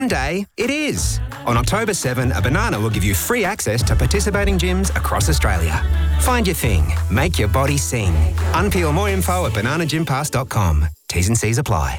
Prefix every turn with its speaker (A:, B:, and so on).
A: Day, it is. On October 7, a banana will give you free access to participating gyms across Australia. Find your thing. Make your body sing. Unpeel more info at bananagympass.com. T's and C's apply.